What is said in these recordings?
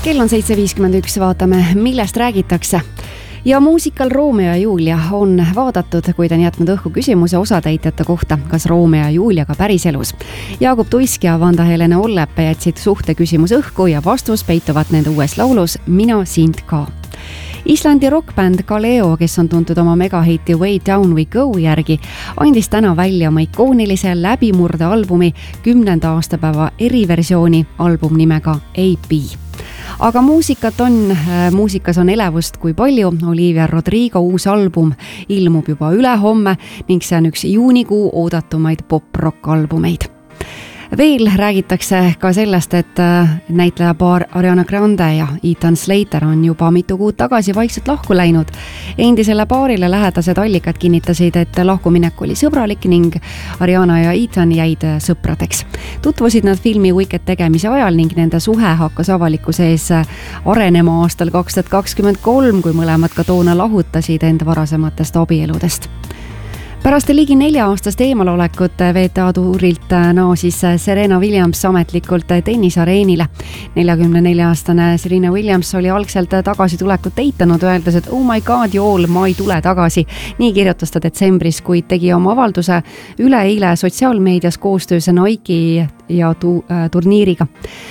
Kell on 7.51, vaatame, millest räägitakse. Ja muusikal Romeo ja Julia on vaadatud, kuid on jätnud õhku küsimuse osatäitjate kohta, kas Romeo ja Julia ka päriselus. Jaagup Tuisk ja Vanda-Helene Ollep jätsid suhte küsimus õhku ja vastus peituvat nende uues laulus Mina sind ka. Islandi rockbänd Kaleo, kes on tuntud oma megahitti Way Down We Go järgi, andis täna välja oma ikoonilise läbimurde albumi 10. aastapäeva eriversiooni album nimega AP. Aga muusikas on elevust kui palju. Olivia Rodrigo uus album ilmub juba ülehomme ning see on üks juunikuu oodatumaid pop-rock albumeid. Veel räägitakse ka sellest, et näitlejapaar Ariana Grande ja Ethan Slater on juba mitu kuud tagasi vaikselt lahku läinud. Endisele paarile lähedased allikad kinnitasid, et lahkuminek oli sõbralik ning Ariana ja Ethan jäid sõpradeks. Tutvusid nad filmi Wicked tegemise ajal ning nende suhe hakkas avalikkuse ees arenema aastal 2023, kui mõlemad ka toona lahutasid end varasematest abieludest. Pärast ligi 4-aastast eemalolekut VTA tuurilt naasis Serena Williams ametlikult tennisareenile. 44-aastane Serena Williams oli algselt tagasitulekut eitanud, öeldes, et oh my god, jool, ma ei tule tagasi. Nii kirjutas ta detsembris, kuid tegi oma avalduse üleeile sotsiaalmeedias koostöös Nike ja turniiriga.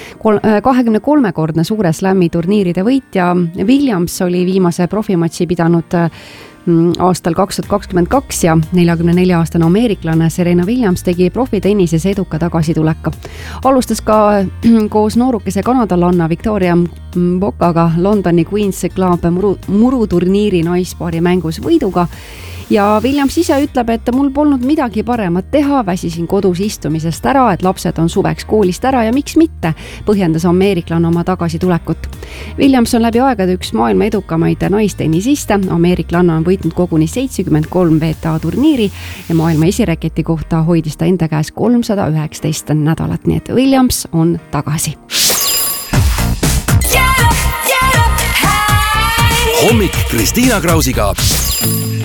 23-kordne suure slammi turniiride võitja Williams oli viimase profimatsi pidanud aastal 2022 ja 44-aastane ameeriklane Serena Williams tegi profitennises eduka tagasituleka. Alustas ka koos noorukese kanadalanna Victoria Bocaga Londoni Queen's Club muruturniiri naispaari mängus võiduga. Ja Williams ise ütleb, et mul polnud midagi paremat teha, väsisin kodus istumisest ära, et lapsed on suveks koolist ära ja miks mitte, põhjendas ameeriklanna oma tagasitulekut. Williams on läbi aegade üks maailma edukamaid naistennisiste. Ameeriklanna on võitnud koguni 73 VTA turniiri ja maailma esireketi kohta hoidis ta enda käes 319 nädalat, nii et Williams on tagasi. Hommik Kristiina Krausiga.